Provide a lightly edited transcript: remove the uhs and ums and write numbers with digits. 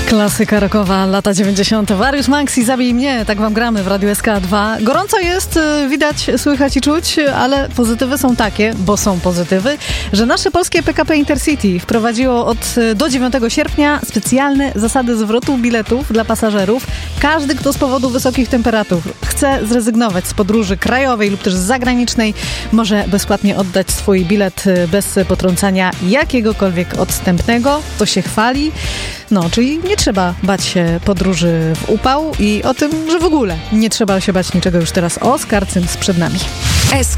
Klasyka rockowa, lata 90. Warius Max i Zabij mnie, tak wam gramy w Radiu SK2. Gorąco jest, widać, słychać i czuć, ale pozytywy są takie, bo są pozytywy, że nasze polskie PKP Intercity wprowadziło do 9 sierpnia specjalne zasady zwrotu biletów dla pasażerów. Każdy, kto z powodu wysokich temperatur chce zrezygnować z podróży krajowej lub też zagranicznej, może bezpłatnie oddać swój bilet bez potrącania jakiegokolwiek odstępnego. To się chwali. No, czyli nie trzeba bać się podróży w upał i o tym, że w ogóle nie trzeba się bać niczego już teraz. Oskar Cyms przed nami.